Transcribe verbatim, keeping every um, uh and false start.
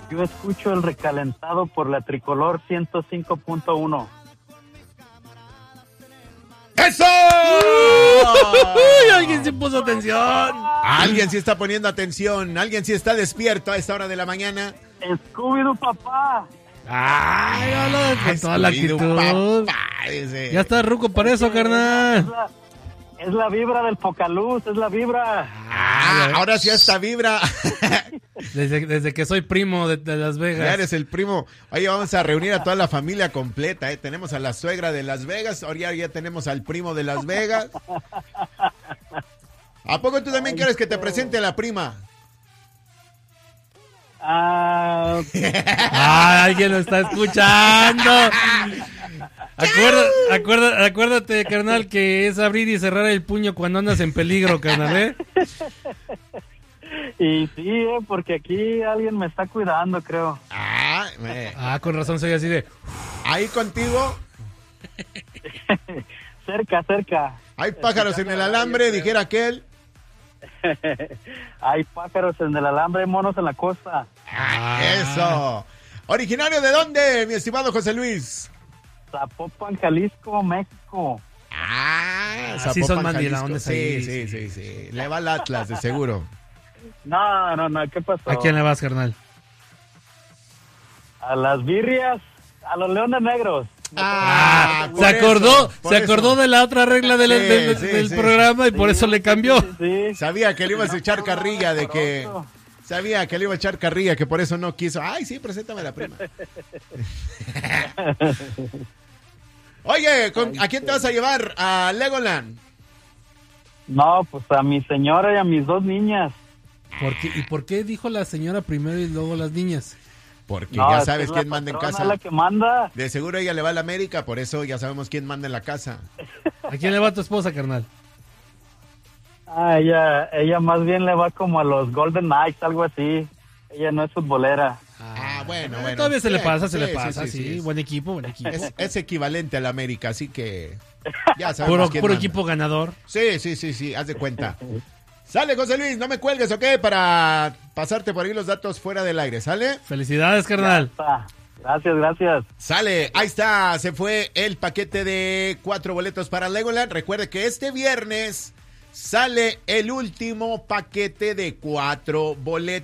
Yo escucho el recalentado por la Tricolor ciento cinco punto uno. ¡Eso! ¡Uy! Alguien sí puso atención. Alguien sí está poniendo atención. Alguien sí está despierto a esta hora de la mañana. Scooby-Doo, papá. Ay, hola, con toda la Scooby-Doo, actitud. papá, ese. Ya está ruco para eso, Es carnal. la, es la vibra del Pocaluz, es la vibra. Ah, ahora sí hasta vibra. Desde, desde que soy primo de, de Las Ya Vegas. eres el primo. Oye, vamos a reunir a toda la familia completa, ¿eh? Tenemos a la suegra de Las Vegas, ahora ya, ya tenemos al primo de Las Vegas. ¿A poco tú también quieres que te presente a la prima? Ah, Ah, alguien lo está escuchando. Acuerda, acuerda, acuérdate, carnal, que es abrir y cerrar el puño cuando andas en peligro, carnal, ¿eh? y sí, eh, porque aquí alguien me está cuidando, creo. Ah, me- Ah, con razón soy así de... ahí contigo cerca, cerca. hay pájaros en el alambre, dijera aquel. Hay pájaros en el alambre, monos en la costa. Ah, eso. ¿Originario de dónde, mi estimado José Luis? Zapopan, Jalisco, México. Ah, Ah, sí Zapopan, son Jalisco. mandilones Sí, ahí, sí, sí, sí. sí. Le va al Atlas, de seguro. No, no, no, ¿qué pasó? ¿A quién le vas, carnal? A las birrias, a los leones negros. Ah, Se por acordó, eso, por se acordó eso. de la otra regla del, Sí, del- sí, del sí. programa y por eso le cambió. Sí. Sabía que le ibas a echar carrilla de que... Sabía que le iba a echar carrilla, que por eso no quiso. Ay, sí, preséntame a la prima. Oye, ¿con- ¿a quién te vas a llevar? ¿A Legoland? No, pues a mi señora y a mis dos niñas. ¿Por qué- ¿Y por qué dijo la señora primero y luego las niñas? Porque No, ya es que sabes es quién la manda en patrona casa. la que manda. De seguro ella le va a la América, por eso ya sabemos quién manda en la casa. ¿A quién le va tu esposa, carnal? Ah, ella, ella más bien le va como a los Golden Knights, algo así. Ella no es futbolera. Ah, bueno, Eh, bueno. Todavía se le Sí, pasa, se sí, le pasa, sí, sí, sí, sí. buen equipo, buen equipo. Es, es equivalente a la América, así que ya sabemos Puro, quién puro manda. equipo ganador. Sí, sí, sí, sí, haz de cuenta. Sale, José Luis, no me cuelgues, ¿ok? Para pasarte por ahí los datos fuera del aire, ¿sale? Felicidades, carnal. Ah, Gracias, gracias. Sale, ahí está, se fue el paquete de cuatro boletos para Legoland. Recuerde que este viernes sale el último paquete de cuatro boletos.